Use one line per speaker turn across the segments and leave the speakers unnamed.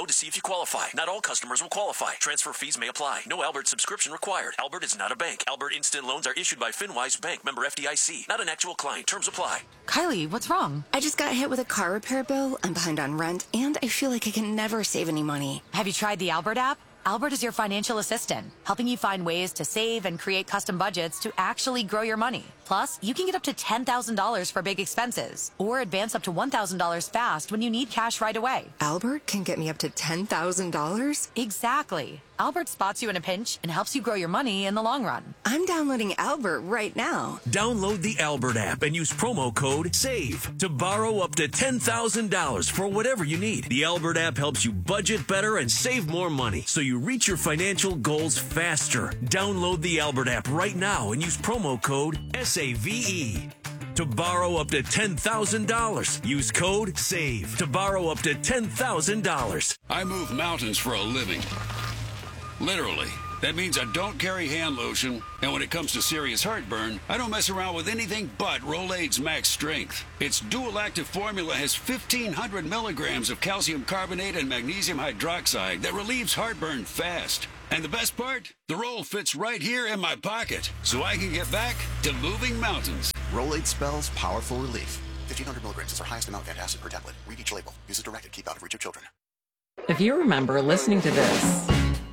to see if you qualify. Not all customers will qualify. Transfer fees may apply. No Albert subscription required. Albert is not a bank. Albert Instant Loans are issued by FinWise Bank, member FDIC. Not an actual client. Terms apply.
Kylie, what's wrong?
I just got hit with a car repair bill. I'm behind on rent, and I feel like I can never save any money.
Have you tried the Albert app? Albert is your financial assistant, helping you find ways to save and create custom budgets to actually grow your money. Plus, you can get up to $10,000 for big expenses or advance up to $1,000 fast when you need cash right away.
Albert can get me up to $10,000?
Exactly. Albert spots you in a pinch and helps you grow your money in the long run.
I'm downloading Albert right now.
Download the Albert app and use promo code SAVE to borrow up to $10,000 for whatever you need. The Albert app helps you budget better and save more money so you reach your financial goals faster. Download the Albert app right now and use promo code SAVE to borrow up to $10,000. Use code SAVE to borrow up to $10,000.
I move mountains for a living. Literally. That means I don't carry hand lotion, and when it comes to serious heartburn, I don't mess around with anything but Rolaids Max Strength. Its dual-active formula has 1,500 milligrams of calcium carbonate and magnesium hydroxide that relieves heartburn fast. And the best part? The roll fits right here in my pocket, so I can get back to moving mountains.
Rolaids spells powerful relief. 1,500 milligrams is our highest amount of antacid per tablet. Read each label. Use as directed. Keep out of reach of children.
If you remember listening to this,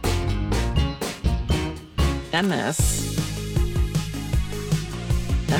and this, and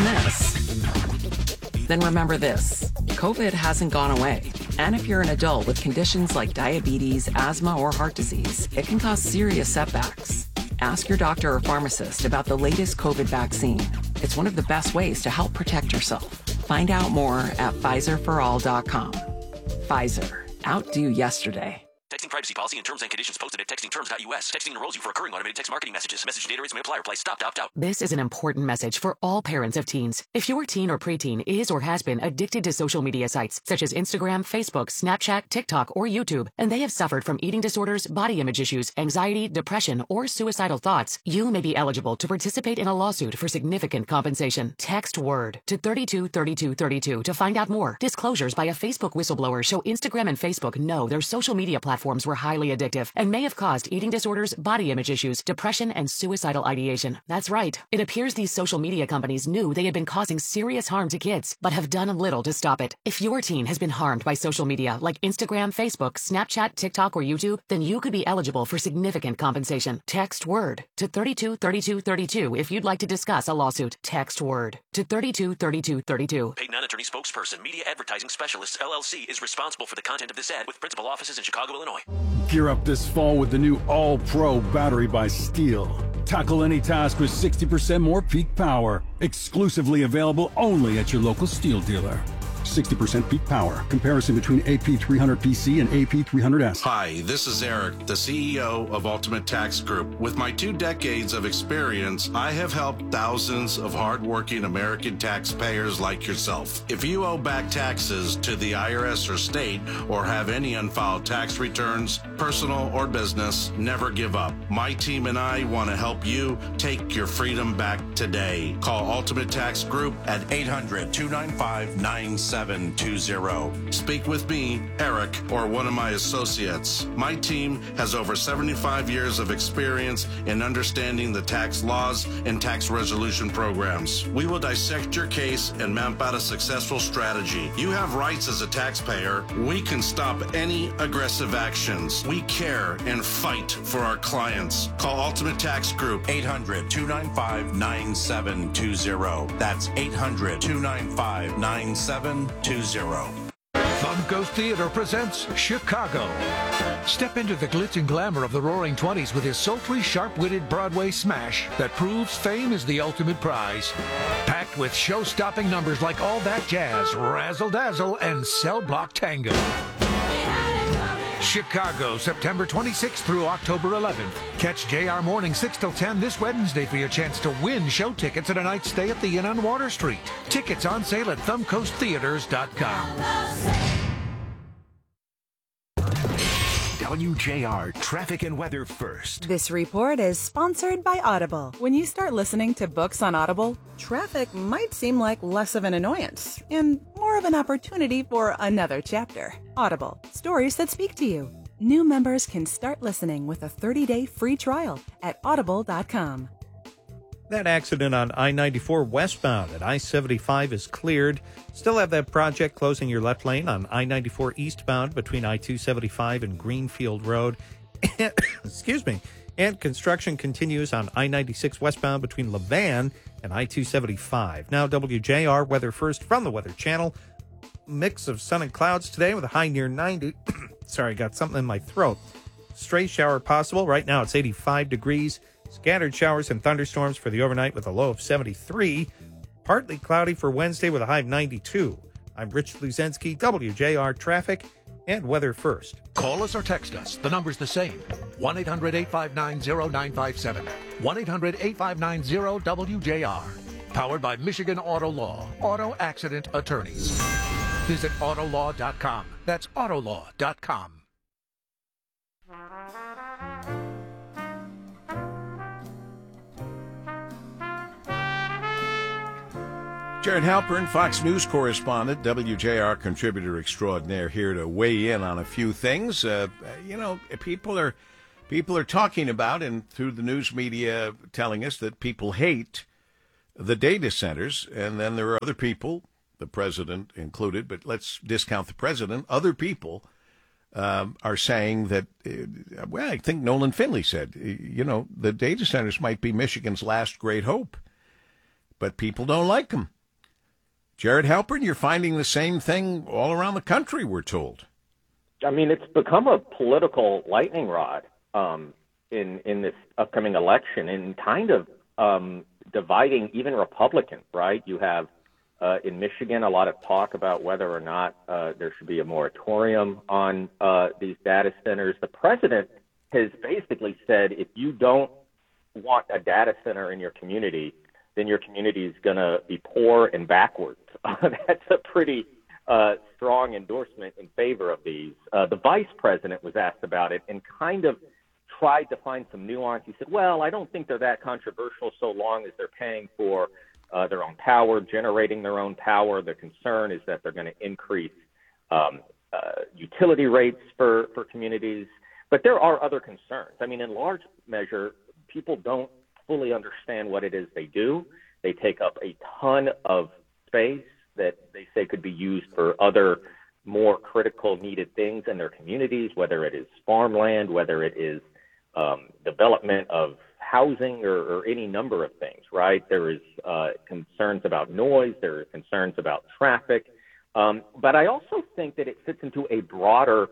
this, then remember this. COVID hasn't gone away. And if you're an adult with conditions like diabetes, asthma, or heart disease, it can cause serious setbacks. Ask your doctor or pharmacist about the latest COVID vaccine. It's one of the best ways to help protect yourself. Find out more at PfizerForAll.com. Pfizer. Outdo yesterday.
Texting privacy policy and terms and conditions posted at textingterms.us. Texting enrolls you for recurring automated text marketing messages. Message data rates may apply. Reply stop to opt out.
This is an important message for all parents of teens. If your teen or preteen is or has been addicted to social media sites such as Instagram, Facebook, Snapchat, TikTok, or YouTube, and they have suffered from eating disorders, body image issues, anxiety, depression, or suicidal thoughts, you may be eligible to participate in a lawsuit for significant compensation. Text WORD to 323232 to find out more. Disclosures by a Facebook whistleblower show Instagram and Facebook know their social media platforms were highly addictive and may have caused eating disorders, body image issues, depression, and suicidal ideation. That's right. It appears these social media companies knew they had been causing serious harm to kids, but have done little to stop it. If your teen has been harmed by social media like Instagram, Facebook, Snapchat, TikTok, or YouTube, then you could be eligible for significant compensation. Text WORD to 323232 if you'd like to discuss a lawsuit. Text WORD to 323232.
Paid non-attorney spokesperson, Media Advertising Specialists, LLC, is responsible for the content of this ad with principal offices in Chicago, Illinois.
Gear up this fall with the new All-Pro battery by Steel. Tackle any task with 60% more peak power. Exclusively available only at your local Steel dealer. 60% peak power. Comparison between AP300PC and AP300S.
Hi, this is Eric, the CEO of Ultimate Tax Group. With my 2 decades of experience, I have helped thousands of hardworking American taxpayers like yourself. If you owe back taxes to the IRS or state, or have any unfiled tax returns, personal or business, never give up. My team and I want to help you take your freedom back today. Call Ultimate Tax Group at 800-295-9720. Speak with me, Eric, or one of my associates. My team has over 75 years of experience in understanding the tax laws and tax resolution programs. We will dissect your case and map out a successful strategy. You have rights as a taxpayer. We can stop any aggressive actions. We care and fight for our clients. Call Ultimate Tax Group, 800-295-9720. That's 800-295-9720.
Funko Theater presents Chicago. Step into the glitz and glamour of the Roaring Twenties with his sultry, sharp-witted Broadway smash that proves fame is the ultimate prize. Packed with show-stopping numbers like All That Jazz, Razzle Dazzle, and Cell Block Tango. Chicago, September 26th through October 11th. Catch JR Morning 6 till 10 this Wednesday for your chance to win show tickets and a night stay at the Inn on Water Street. Tickets on sale at thumbcoasttheaters.com.
WJR Traffic and Weather First.
This report is sponsored by Audible. When you start listening to books on Audible, traffic might seem like less of an annoyance and more of an opportunity for another chapter. Audible, stories that speak to you. New members can start listening with a 30-day free trial at audible.com.
That accident on I-94 westbound at I-75 is cleared. Still have that project closing your left lane on I-94 eastbound between I-275 and Greenfield Road. Excuse me. And construction continues on I-96 westbound between Levan and I-275. Now WJR weather first from the Weather Channel. Mix of sun and clouds today with a high near 90. Sorry, got something in my throat. Stray shower possible. Right now it's 85 degrees. Scattered showers and thunderstorms for the overnight with a low of 73. Partly cloudy for Wednesday with a high of 92. I'm Rich Luzensky, WJR Traffic and Weather First.
Call us or text us. The number's the same. 1-800-859-0957. 1-800-859-0WJR. Powered by Michigan Auto Law. Auto Accident Attorneys. Visit autolaw.com. That's autolaw.com.
Jared Halpern, Fox News correspondent, WJR contributor extraordinaire, here to weigh in on a few things. People are talking about, and through the news media telling us that people hate the data centers, and then there are other people, the president included, but let's discount the president. Other people are saying that, I think Nolan Finley said, the data centers might be Michigan's last great hope, but people don't like them. Jared Halpern, you're finding the same thing all around the country, we're told.
I mean, it's become a political lightning rod in this upcoming election, and kind of dividing even Republicans, right? You have in Michigan a lot of talk about whether or not there should be a moratorium on these data centers. The president has basically said, if you don't want a data center in your community, then your community is going to be poor and backwards. That's a pretty strong endorsement in favor of these. The vice president was asked about it and kind of tried to find some nuance. He said, well, I don't think they're that controversial so long as they're paying for their own power, generating their own power. The concern is that they're going to increase utility rates for communities. But there are other concerns. I mean, in large measure, people don't fully understand what it is they do. They take up a ton of space that they say could be used for other more critical needed things in their communities, whether it is farmland, whether it is development of housing or any number of things, right? There is concerns about noise. There are concerns about traffic. But I also think that it fits into a broader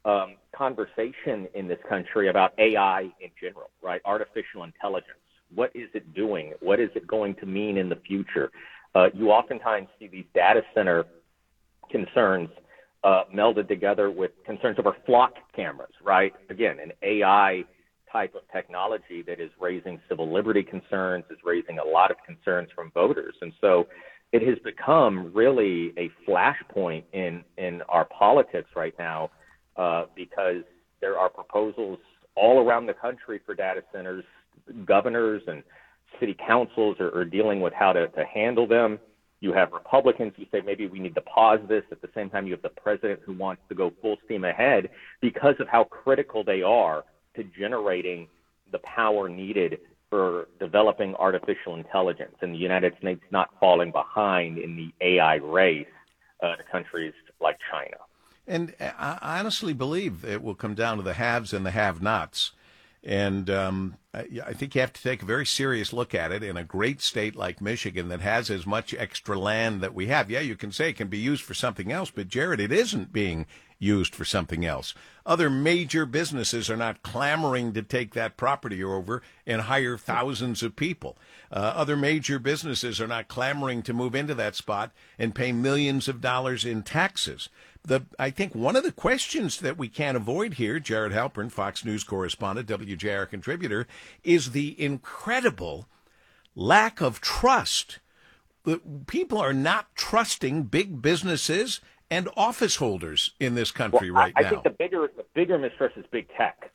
conversation in this country about AI in general, right? Artificial intelligence. What is it doing? What is it going to mean in the future? You oftentimes see these data center concerns melded together with concerns over flock cameras, right? Again, an AI type of technology that is raising civil liberty concerns, is raising a lot of concerns from voters. And so it has become really a flashpoint in our politics right now because there are proposals all around the country for data centers. Governors and city councils are dealing with how to handle them. You have Republicans who say maybe we need to pause this. At the same time, you have the president who wants to go full steam ahead because of how critical they are to generating the power needed for developing artificial intelligence, and the United States not falling behind in the AI race to countries like China.
And I honestly believe it will come down to the haves and the have-nots. And I think you have to take a very serious look at it in a great state like Michigan that has as much extra land that we have. Yeah, you can say it can be used for something else, but Jared, it isn't being used for something else. Other major businesses are not clamoring to take that property over and hire thousands of people. Other major businesses are not clamoring to move into that spot and pay millions of dollars in taxes. I think one of the questions that we can't avoid here, Jared Halpern, Fox News correspondent, WJR contributor, is the incredible lack of trust. People are not trusting big businesses and office holders in this country now.
I think the bigger mistrust is big tech.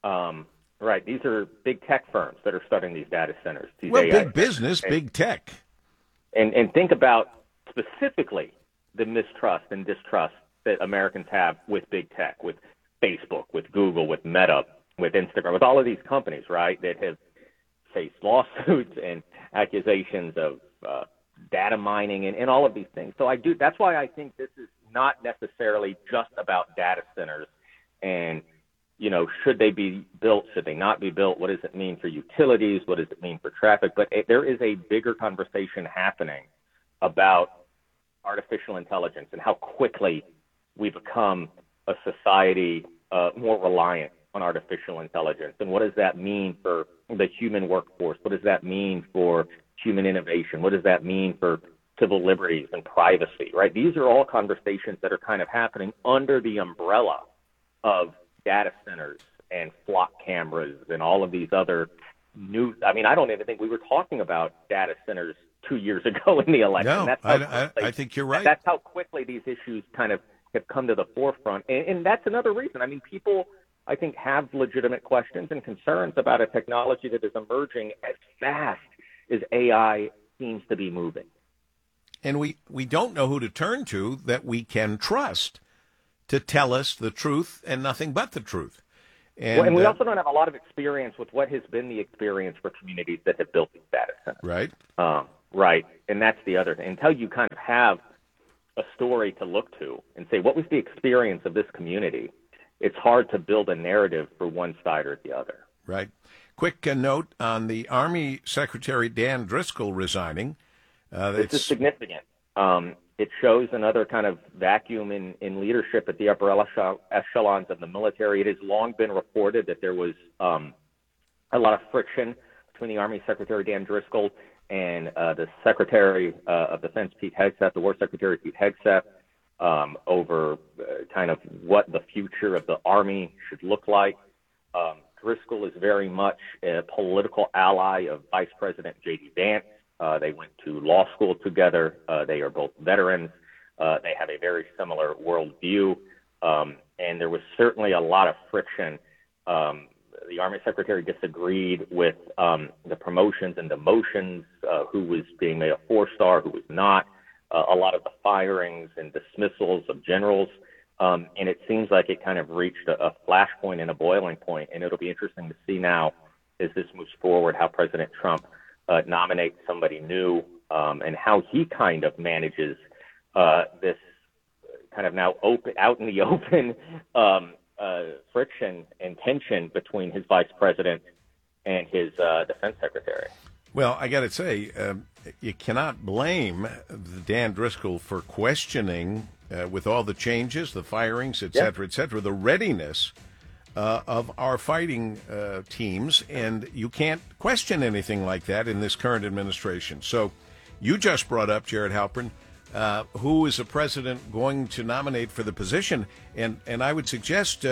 Right, these are big tech firms that are starting these data centers.
Big business, big tech.
And think about specifically the mistrust and distrust that Americans have with big tech, with Facebook, with Google, with Meta, with Instagram, with all of these companies, right, that have faced lawsuits and accusations of data mining and all of these things. So that's why I think this is not necessarily just about data centers and, should they be built, should they not be built? What does it mean for utilities? What does it mean for traffic? But there is a bigger conversation happening about artificial intelligence and how quickly we become a society more reliant on artificial intelligence. And what does that mean for the human workforce? What does that mean for human innovation? What does that mean for civil liberties and privacy, right? These are all conversations that are kind of happening under the umbrella of data centers and flock cameras and all of these other new. I mean, I don't even think we were talking about data centers 2 years ago in the election.
No, I think you're right.
That's how quickly these issues kind of have come to the forefront. And that's another reason. I mean, people, I think, have legitimate questions and concerns about a technology that is emerging as fast as AI seems to be moving.
And we don't know who to turn to that we can trust to tell us the truth and nothing but the truth.
And we also don't have a lot of experience with what has been the experience for communities that have built these data centers.
Right.
Right. And that's the other thing. Until you kind of have a story to look to and say, what was the experience of this community? It's hard to build a narrative for one side or the other.
Right. Quick note on the Army Secretary Dan Driscoll resigning.
This is significant. It shows another kind of vacuum in leadership at the upper echelons of the military. It has long been reported that there was a lot of friction between the Army Secretary Dan Driscoll and the Secretary of Defense Pete Hegseth, the War Secretary Pete Hegseth, over kind of what the future of the Army should look like. Driscoll is very much a political ally of Vice President J.D. Vance. They went to law school together. They are both veterans. They have a very similar worldview. And there was certainly a lot of friction. The Army Secretary disagreed with the promotions and demotions, who was being made a 4-star, who was not, a lot of the firings and dismissals of generals. And it seems like it kind of reached a flashpoint and a boiling point. And it'll be interesting to see now, as this moves forward, how President Trump nominates somebody new, and how he kind of manages this kind of now out in the open friction and tension between his vice president and his defense secretary.
Well, I got to say, you cannot blame Dan Driscoll for questioning, with all the changes, the firings, et cetera, the readiness of our fighting teams, and you can't question anything like that in this current administration. So you just brought up, Jared Halpern, who is the president going to nominate for the position, and I would suggest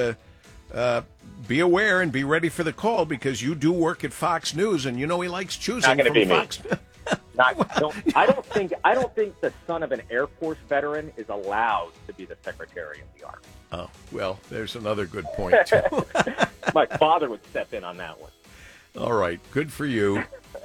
be aware and be ready for the call, because you do work at Fox News, and you know he likes choosing from Fox.
I don't think the son of an Air Force veteran is allowed to be the Secretary of the Army.
Oh, well, there's another good point, too.
My father would step in on that one.
All right. Good for you.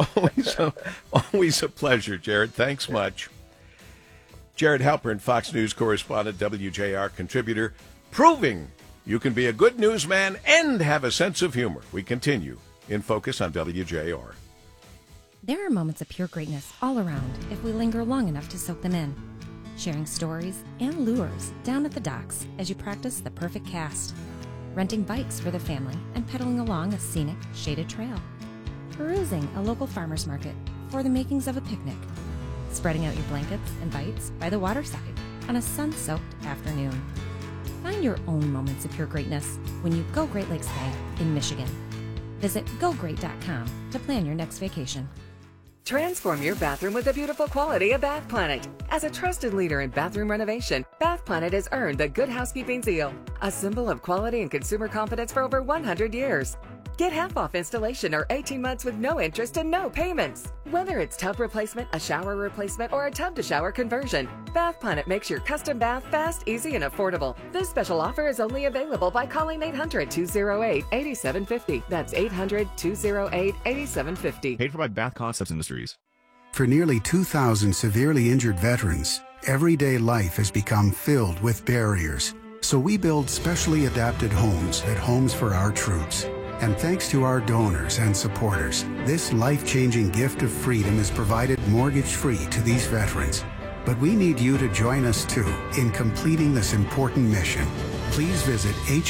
Always a pleasure, Jared. Thanks much. Jared Halpern, Fox News correspondent, WJR contributor, proving you can be a good newsman and have a sense of humor. We continue in Focus on WJR.
There are moments of pure greatness all around if we linger long enough to soak them in. Sharing stories and lures down at the docks as you practice the perfect cast. Renting bikes for the family and pedaling along a scenic, shaded trail. Perusing a local farmer's market for the makings of a picnic. Spreading out your blankets and bites by the waterside on a sun-soaked afternoon. Find your own moments of pure greatness when you go Great Lakes Bay in Michigan. Visit GoGreat.com to plan your next vacation.
Transform your bathroom with the beautiful quality of Bath Planet. As a trusted leader in bathroom renovation, Bath Planet has earned the Good Housekeeping seal, a symbol of quality and consumer confidence for over 100 years. Get half off installation or 18 months with no interest and no payments. Whether it's tub replacement, a shower replacement, or a tub-to-shower conversion, Bath Planet makes your custom bath fast, easy, and affordable. This special offer is only available by calling 800-208-8750. That's 800-208-8750.
Paid for by Bath Concepts Industries.
For nearly 2,000 severely injured veterans, everyday life has become filled with barriers.
So we build specially adapted homes at Homes for Our Troops. And thanks to our donors and supporters, this life-changing gift of freedom is provided mortgage-free to these veterans. But we need you to join us too in completing this important mission. Please visit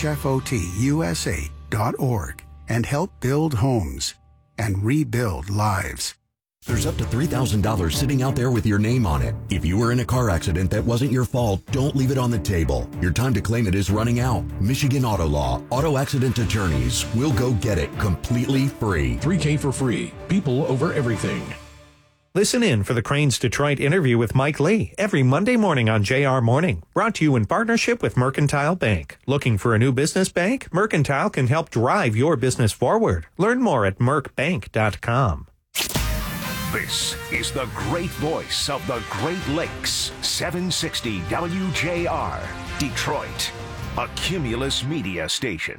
hfotusa.org and help build homes and rebuild lives.
There's up to $3,000 sitting out there with your name on it. If you were in a car accident that wasn't your fault, don't leave it on the table. Your time to claim it is running out. Michigan Auto Law, auto accident attorneys will go get it completely free.
$3K for free. People over everything.
Listen in for the Cranes Detroit interview with Mike Lee every Monday morning on JR Morning. Brought to you in partnership with Mercantile Bank. Looking for a new business bank? Mercantile can help drive your business forward. Learn more at mercbank.com.
This is the great voice of the Great Lakes, 760 WJR, Detroit, a Cumulus media station.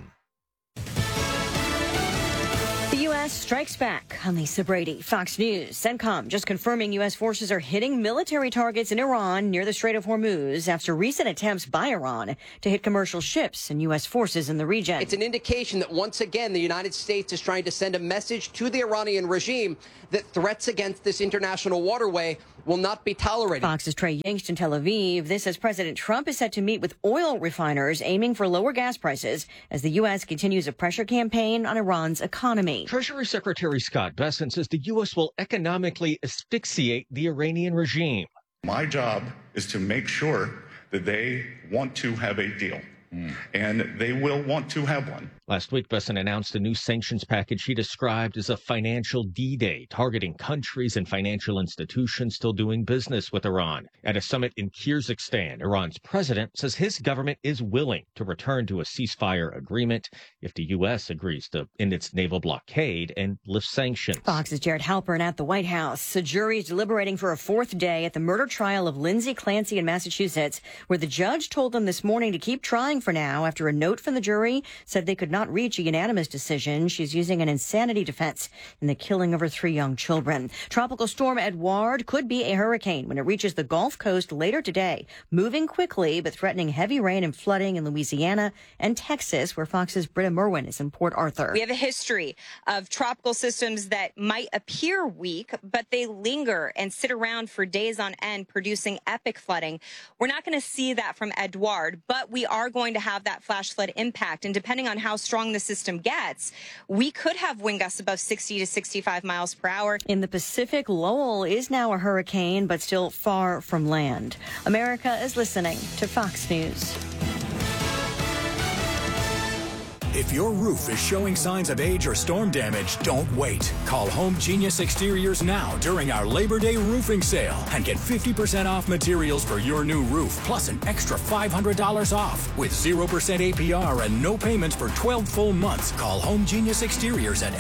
The U.S. strikes back. I'm Lisa Brady, Fox News. CENTCOM just confirming U.S. forces are hitting military targets in Iran near the Strait of Hormuz after recent attempts by Iran to hit commercial ships and U.S. forces in the region.
It's an indication that once again the United States is trying to send a message to the Iranian regime that threats against this international waterway will not be tolerated.
Fox's Trey Yingst in Tel Aviv. This as President Trump is set to meet with oil refiners aiming for lower gas prices as the U.S. continues a pressure campaign on Iran's economy.
Treasury Secretary Scott Bessent says the U.S. will economically asphyxiate the Iranian regime.
My job is to make sure that they want to have a deal, and they will want to have one.
Last week, Bessent announced a new sanctions package he described as a financial D-Day, targeting countries and financial institutions still doing business with Iran. At a summit in Kyrgyzstan, Iran's president says his government is willing to return to a ceasefire agreement if the U.S. agrees to end its naval blockade and lift sanctions.
Fox's Jared Halpern at the White House. A jury is deliberating for a fourth day at the murder trial of Lindsay Clancy in Massachusetts, where the judge told them this morning to keep trying for now after a note from the jury said they could not reach a unanimous decision. She's using an insanity defense in the killing of her 3 young children. Tropical storm Edouard could be a hurricane when it reaches the Gulf Coast later today, moving quickly but threatening heavy rain and flooding in Louisiana and Texas, where Fox's Britta Merwin is in Port Arthur.
We have a history of tropical systems that might appear weak, but they linger and sit around for days on end, producing epic flooding. We're not going to see that from Edouard, but we are going to have that flash flood impact, and depending on how strong the system gets, we could have wind gusts above 60 to 65 miles per hour.
In the Pacific, Lowell is now a hurricane, but still far from land. America is listening to Fox News.
If your roof is showing signs of age or storm damage, don't wait. Call Home Genius Exteriors now during our Labor Day roofing sale and get 50% off materials for your new roof, plus an extra $500 off. With 0% APR and no payments for 12 full months, call Home Genius Exteriors at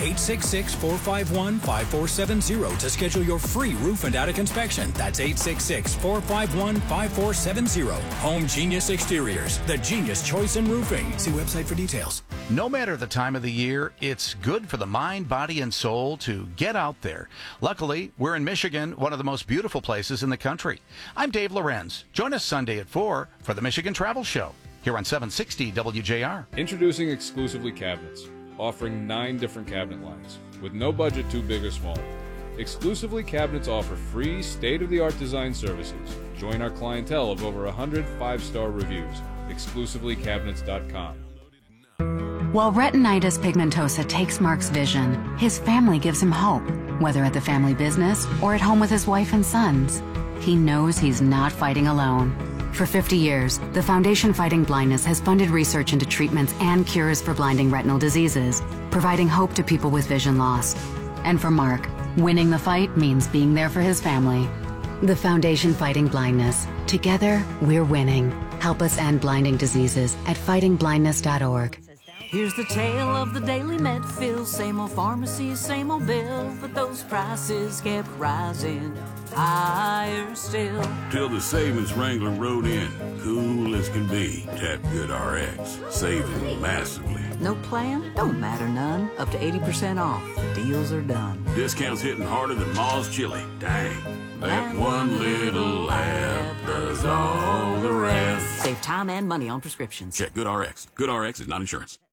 866-451-5470 to schedule your free roof and attic inspection. That's 866-451-5470. Home Genius Exteriors, the genius choice in roofing. See website for details.
No matter the time of the year, it's good for the mind, body, and soul to get out there. Luckily, we're in Michigan, one of the most beautiful places in the country. I'm Dave Lorenz. Join us Sunday at 4 for the Michigan Travel Show here on 760 WJR.
Introducing Exclusively Cabinets, offering 9 different cabinet lines with no budget too big or small. Exclusively Cabinets offer free, state-of-the-art design services. Join our clientele of over 100 5-star reviews. ExclusivelyCabinets.com.
While retinitis pigmentosa takes Mark's vision, his family gives him hope, whether at the family business or at home with his wife and sons. He knows he's not fighting alone. For 50 years, the Foundation Fighting Blindness has funded research into treatments and cures for blinding retinal diseases, providing hope to people with vision loss. And for Mark, winning the fight means being there for his family. The Foundation Fighting Blindness. Together, we're winning. Help us end blinding diseases at fightingblindness.org.
Here's the tale of the daily med fill. Same old pharmacy, same old bill, but those prices kept rising higher still.
Till the savings Wrangler rode in, cool as can be. Tap GoodRx, saving massively.
No plan? Don't matter none. Up to 80% off. Deals are done.
Discounts hitting harder than Ma's chili. Dang. That one little app does all the rest.
Save time and money on prescriptions.
Check GoodRx. GoodRx is not insurance.